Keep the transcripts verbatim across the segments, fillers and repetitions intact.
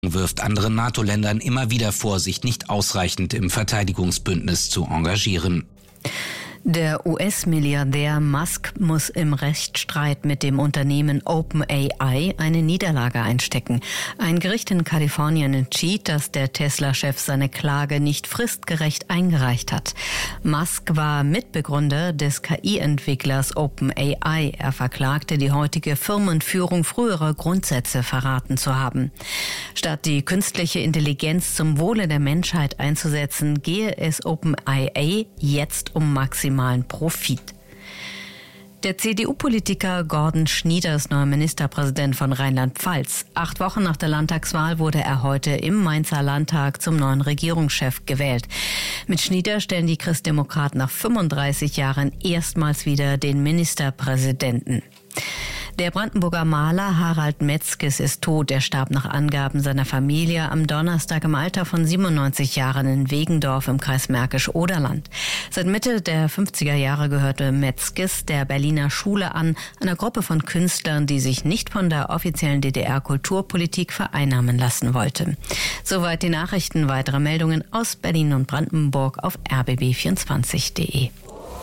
wirft anderen NATO-Ländern immer wieder vor, sich nicht ausreichend im Verteidigungsbündnis zu engagieren. Der U S-Milliardär Musk muss im Rechtsstreit mit dem Unternehmen OpenAI eine Niederlage einstecken. Ein Gericht in Kalifornien entschied, dass der Tesla-Chef seine Klage nicht fristgerecht eingereicht hat. Musk war Mitbegründer des K I-Entwicklers OpenAI. Er verklagte die heutige Firmenführung, frühere Grundsätze verraten zu haben. Statt die künstliche Intelligenz zum Wohle der Menschheit einzusetzen, gehe es OpenAI jetzt um maximalen Profit. Der C D U-Politiker Gordon Schnieder ist neuer Ministerpräsident von Rheinland-Pfalz. Acht Wochen nach der Landtagswahl wurde er heute im Mainzer Landtag zum neuen Regierungschef gewählt. Mit Schnieder stellen die Christdemokraten nach fünfunddreißig Jahren erstmals wieder den Ministerpräsidenten. Der Brandenburger Maler Harald Metzges ist tot. Er starb nach Angaben seiner Familie am Donnerstag im Alter von siebenundneunzig Jahren in Wegendorf im Kreis Märkisch-Oderland. Seit Mitte der fünfziger Jahre gehörte Metzges der Berliner Schule an, einer Gruppe von Künstlern, die sich nicht von der offiziellen D D R-Kulturpolitik vereinnahmen lassen wollte. Soweit die Nachrichten. Weitere Meldungen aus Berlin und Brandenburg auf r b b vierundzwanzig punkt d e.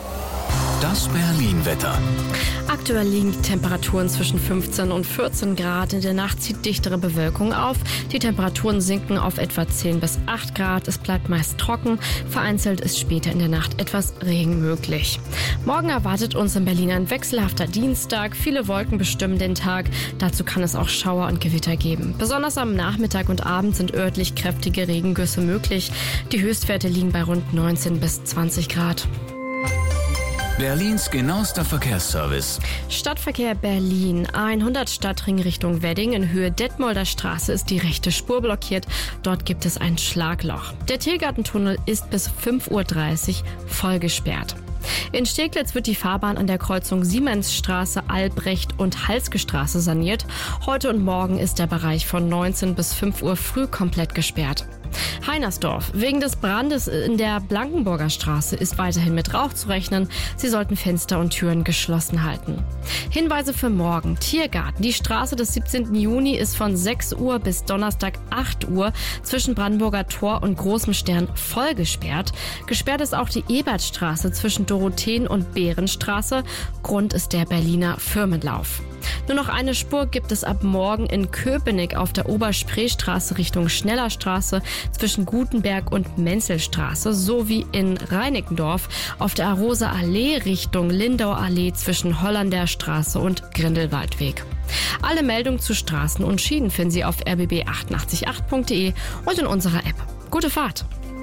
Das Berlin-Wetter. Aktuell liegen die Temperaturen zwischen fünfzehn und vierzehn Grad. In der Nacht zieht dichtere Bewölkung auf. Die Temperaturen sinken auf etwa zehn bis acht Grad. Es bleibt meist trocken. Vereinzelt ist später in der Nacht etwas Regen möglich. Morgen erwartet uns in Berlin ein wechselhafter Dienstag. Viele Wolken bestimmen den Tag. Dazu kann es auch Schauer und Gewitter geben. Besonders am Nachmittag und Abend sind örtlich kräftige Regengüsse möglich. Die Höchstwerte liegen bei rund neunzehn bis zwanzig Grad. Berlins genauester Verkehrsservice. Stadtverkehr Berlin. A hundert Stadtring Richtung Wedding in Höhe Detmolder Straße ist die rechte Spur blockiert. Dort gibt es ein Schlagloch. Der Tiergartentunnel ist bis fünf Uhr dreißig voll gesperrt. In Steglitz wird die Fahrbahn an der Kreuzung Siemensstraße, Albrecht und Halske Straße saniert. Heute und morgen ist der Bereich von neunzehn bis fünf Uhr früh komplett gesperrt. Heinersdorf. Wegen des Brandes in der Blankenburger Straße ist weiterhin mit Rauch zu rechnen. Sie sollten Fenster und Türen geschlossen halten. Hinweise für morgen. Tiergarten. Die Straße des siebzehnten Juni ist von sechs Uhr bis Donnerstag acht Uhr zwischen Brandenburger Tor und Großem Stern voll gesperrt. Gesperrt ist auch die Ebertstraße zwischen Dorotheen- und Bärenstraße. Grund ist der Berliner Firmenlauf. Nur noch eine Spur gibt es ab morgen in Köpenick auf der Oberspreestraße Richtung Schnellerstraße zwischen Gutenberg und Menzelstraße sowie in Reinickendorf auf der Arosa Allee Richtung Lindauer Allee zwischen Hollanderstraße und Grindelwaldweg. Alle Meldungen zu Straßen und Schienen finden Sie auf r b b achtundachtzig punkt acht punkt d e und in unserer App. Gute Fahrt!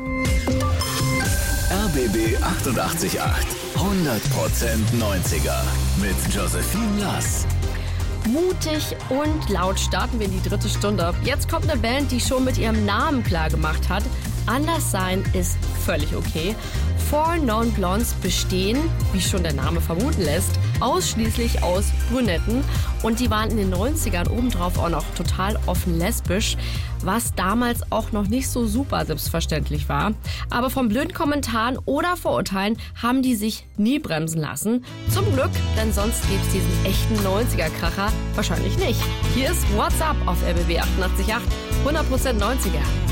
R B B achtundachtzig Punkt acht. hundert Prozent neunziger mit Josephine Lass. Mutig und laut starten wir in die dritte Stunde. Jetzt kommt eine Band, die schon mit ihrem Namen klar gemacht hat, anders sein ist völlig okay. Four Non Blondes bestehen, wie schon der Name vermuten lässt, ausschließlich aus Brünetten. Und die waren in den neunzigern obendrauf auch noch total offen lesbisch, was damals auch noch nicht so super selbstverständlich war. Aber von blöden Kommentaren oder Vorurteilen haben die sich nie bremsen lassen. Zum Glück, denn sonst gäbe es diesen echten neunziger-Kracher wahrscheinlich nicht. Hier ist What's Up auf R B B achtundachtzig Punkt acht, hundert Prozent neunziger.